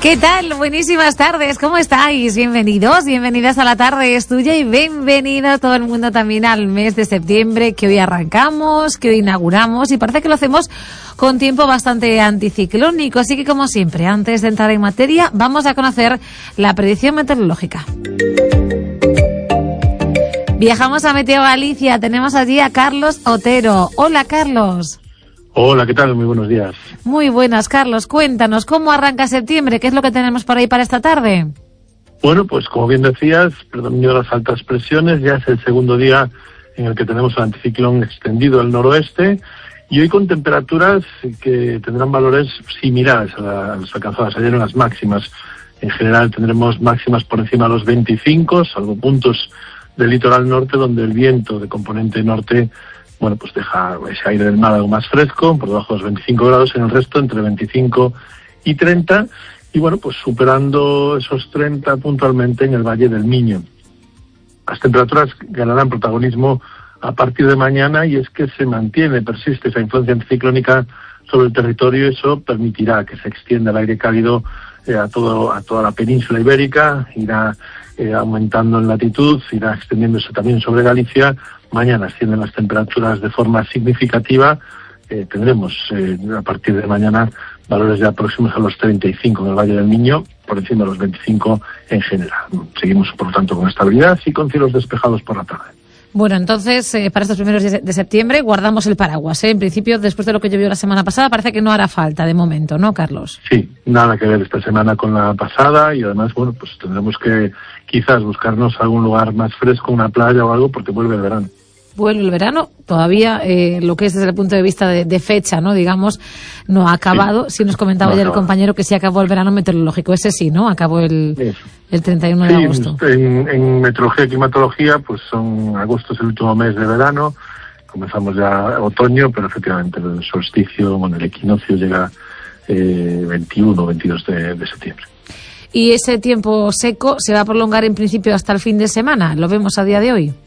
¿Qué tal? Buenísimas tardes, ¿cómo estáis? Bienvenidos, bienvenidas a La Tarde es Tuya y bienvenido a todo el mundo también al mes de septiembre que hoy arrancamos, que hoy inauguramos y parece que lo hacemos con tiempo bastante anticiclónico, así que como siempre, antes de entrar en materia, vamos a conocer la predicción meteorológica. Viajamos a Meteo Galicia, tenemos allí a Carlos Otero. Hola, Carlos. Hola, ¿qué tal? Muy buenos días. Muy buenas, Carlos. Cuéntanos, ¿cómo arranca septiembre? ¿Qué es lo que tenemos por ahí para esta tarde? Bueno, pues como bien decías, predominio de las altas presiones. Ya es el segundo día en el que tenemos el anticiclón extendido al noroeste y hoy con temperaturas que tendrán valores similares a las alcanzadas ayer en las máximas. En general tendremos máximas por encima de los 25, salvo puntos del litoral norte donde el viento de componente norte pues deja ese aire del mar algo más fresco, por debajo de los 25 grados, en el resto entre 25 y 30, y pues superando esos 30 puntualmente en el Valle del Miño. Las temperaturas ganarán protagonismo a partir de mañana y es que persiste esa influencia anticiclónica sobre el territorio y eso permitirá que se extienda el aire cálido a toda la península ibérica, irá aumentando en latitud, irá extendiéndose también sobre Galicia. Mañana ascienden las temperaturas de forma significativa. Tendremos a partir de mañana valores ya próximos a los 35 en el Valle del Miño, por encima de los 25 en general. Seguimos, por lo tanto, con estabilidad y con cielos despejados por la tarde. Bueno, entonces, para estos primeros días de septiembre guardamos el paraguas, ¿eh? En principio, después de lo que llovió la semana pasada, parece que no hará falta de momento, ¿no, Carlos? Sí, nada que ver esta semana con la pasada y además, pues tendremos que quizás buscarnos algún lugar más fresco, una playa o algo, porque vuelve el verano. Vuelve el verano, todavía lo que es desde el punto de vista de fecha, ¿no? Digamos, no ha acabado. Sí nos comentaba ayer el compañero que sí acabó el verano meteorológico. Ese sí, ¿no? Acabó el 31 de agosto. En meteorología y climatología, pues agosto es el último mes de verano. Comenzamos ya otoño, pero efectivamente el solsticio, el equinoccio llega 21 o 22 de septiembre. ¿Y ese tiempo seco se va a prolongar en principio hasta el fin de semana? ¿Lo vemos a día de hoy?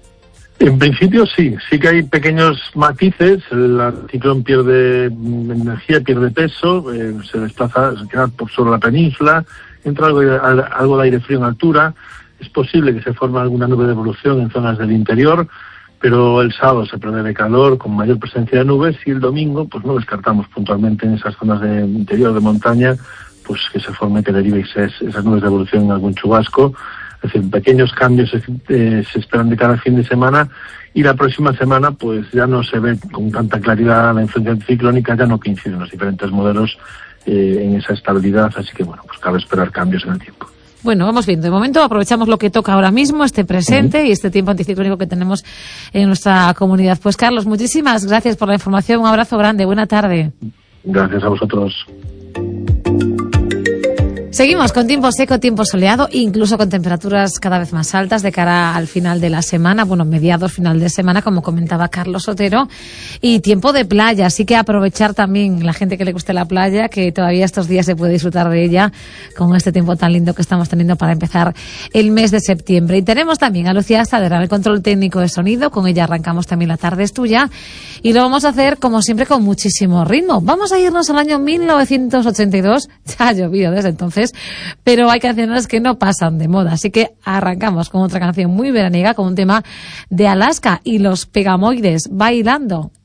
En principio sí que hay pequeños matices. El anticiclón pierde energía, pierde peso, se desplaza, se queda por sobre la península, entra algo de aire frío en altura. Es posible que se forme alguna nube de evolución en zonas del interior, pero el sábado se prevé calor con mayor presencia de nubes y el domingo no descartamos puntualmente en esas zonas de interior de montaña que se forme, que derive esas nubes de evolución en algún chubasco. Es decir, pequeños cambios se esperan de cara al fin de semana y la próxima semana ya no se ve con tanta claridad la influencia anticiclónica, ya no coinciden los diferentes modelos en esa estabilidad, así que cabe esperar cambios en el tiempo. Bueno, vamos viendo. De momento aprovechamos lo que toca ahora mismo, este presente y este tiempo anticiclónico que tenemos en nuestra comunidad. Pues Carlos, muchísimas gracias por la información, un abrazo grande, buena tarde. Gracias a vosotros. Seguimos con tiempo seco, tiempo soleado, incluso con temperaturas cada vez más altas de cara al final de la semana, mediados, final de semana, como comentaba Carlos Otero, y tiempo de playa, así que aprovechar también la gente que le guste la playa, que todavía estos días se puede disfrutar de ella con este tiempo tan lindo que estamos teniendo para empezar el mes de septiembre. Y tenemos también a Lucía Sadera en el control técnico de sonido, con ella arrancamos también La Tarde es Tuya, y lo vamos a hacer como siempre con muchísimo ritmo. Vamos a irnos al año 1982, ya ha llovido desde entonces, pero hay canciones que no pasan de moda, así que arrancamos con otra canción muy veraniega, con un tema de Alaska y los Pegamoides, Bailando